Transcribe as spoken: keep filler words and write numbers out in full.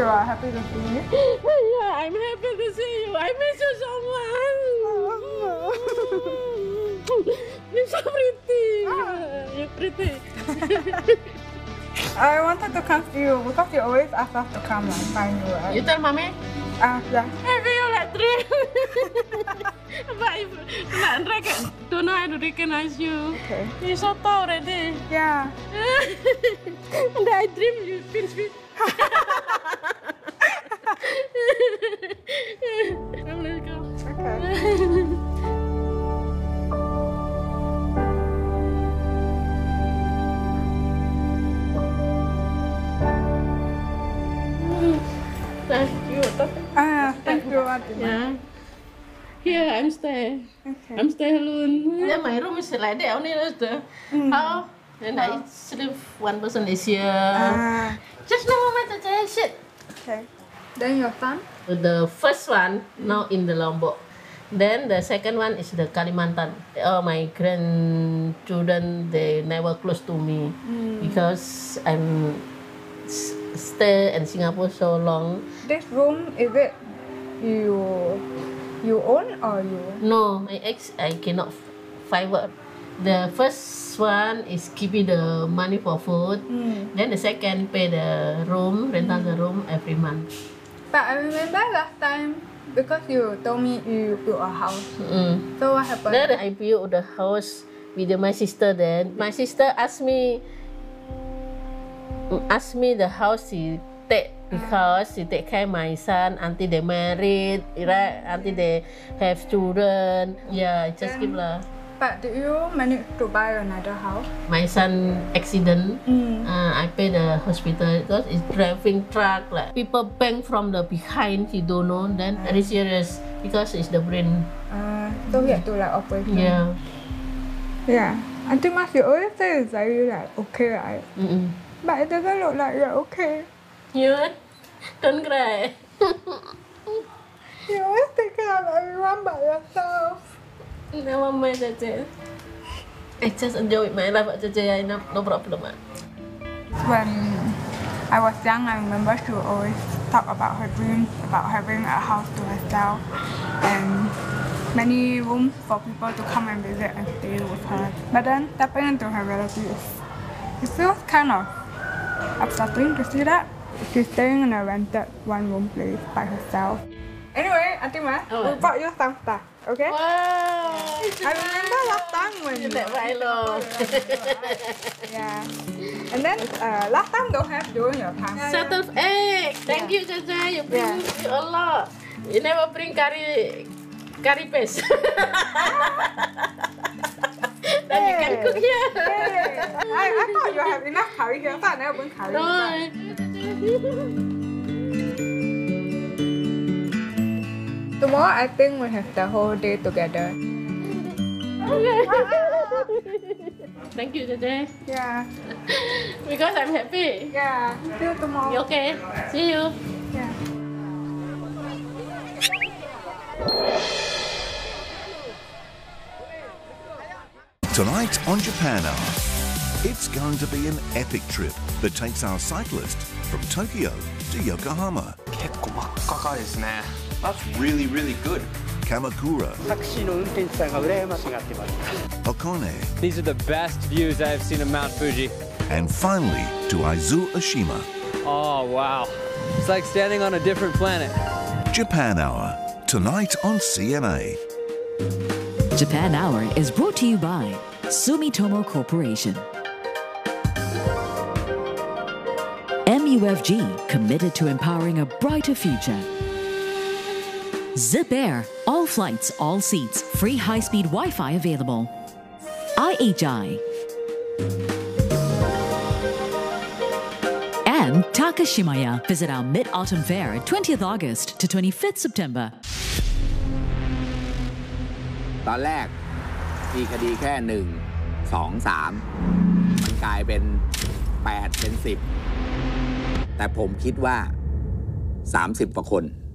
are happy to see me. Yeah, I'm happy to see you. I miss you so much. You're so pretty. You're pretty. I wanted to come to you because you always ask us to come and find you. Right? You tell mommy? Ah, uh, yeah. I feel like dream. But if like, don't know how to recognize you. Okay. You're so tall already. Yeah. And I dream you pinch me. Come, let's go. Okay. Thank you. Ah, thank you, Fatima. Yeah. Here I'm stay. Okay. I'm stay alone. Yeah, my room is like that only there. Mm. How? And I sleep. One person is here. Ah. Just no moment to shit. Okay. Then your son? The first one now in the Lombok. Then the second one is the Kalimantan. All my grandchildren they never close to me mm. because I'm stay in Singapore so long. This room is it you you own or you? No, my ex I cannot find work. The first one is keeping the money for food. Mm. Then the second pay the room, rent out mm. the room every month. But I remember last time because you told me you built a house. Mm. So what happened? Then I built the house with my sister. Then my sister asked me, asked me the house she take because she take care of my son until they married, right? Until they have children. Yeah, just then, give lah. But did you manage to buy another house? My son accident. Mm. Uh, I pay the hospital because it's driving truck. Like people bang from the behind. You don't know. Then very serious because it's the brain. Uh, so you have to like operate. Yeah. Yeah. I think Mas, you always say it's like you like okay, right? Mm-mm. But it doesn't look like you're okay. You don't cry. You always take care of everyone but yourself. Never mind, Jaja. I just enjoy my life, Jaja. No, no problem. When I was young, I remember she would always talk about her dreams, about having a house to herself, and many rooms for people to come and visit and stay with her. But then stepping into her relatives, it feels kind of upsetting to see that she's staying in a rented one-room place by herself. Anyway, Fatima, oh, we brought you some stuff, okay? Wow! I remember last time when you... That I love. Yeah. And then uh, last time don't have during your time. Set of egg! Thank yeah. you, Jaja. You bring yeah. a lot. You never bring curry, curry paste. Then hey. You can cook here. Hey. I, I thought you have enough curry here, so I never bring curry. No. Tomorrow I think we have the whole day together. Okay. Thank you, Jaja. Yeah. Because I'm happy. Yeah. See you tomorrow. You okay? See you. Yeah. Tonight on Japan Hour, it's going to be an epic trip that takes our cyclist from Tokyo to Yokohama. That's really, really good. Kamakura. Hakone. These are the best views I have seen of Mount Fuji. And finally to Aizu Oshima. Oh, wow. It's like standing on a different planet. Japan Hour, tonight on C N A. Japan Hour is brought to you by Sumitomo Corporation. M U F G, committed to empowering a brighter future. Zip Air, all flights, all seats, free high-speed Wi-Fi available. I H I. And Takashimaya. Visit our Mid-Autumn Fair, twentieth August to twenty-fifth September. ตอนแรกมีคดีแค่หนึ่ง สอง สามมันกลายเป็นแปดเป็นสิบแต่ผมคิดว่าสามสิบกว่าคน